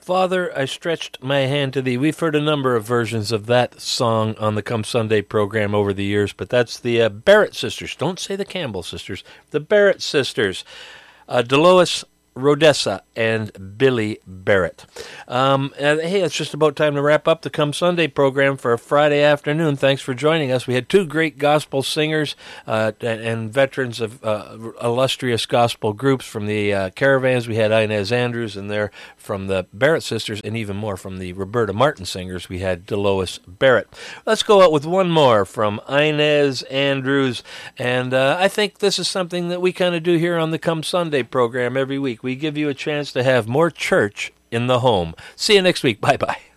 Father, I stretched my hand to thee. We've heard a number of versions of that song on the Come Sunday program over the years, but that's the Barrett sisters. Don't say the Campbell sisters. The Barrett sisters. Delois Rodessa and Billy Barrett. Hey, it's just about time to wrap up the Come Sunday program for a Friday afternoon. Thanks for joining us. We had two great gospel singers and veterans of illustrious gospel groups from the Caravans. We had Inez Andrews, and there from the Barrett sisters, and even more from the Roberta Martin singers. We had Delois Barrett. Let's go out with one more from Inez Andrews, and I think this is something that we kind of do here on the Come Sunday program every week. We give you a chance to have more church in the home. See you next week. Bye-bye.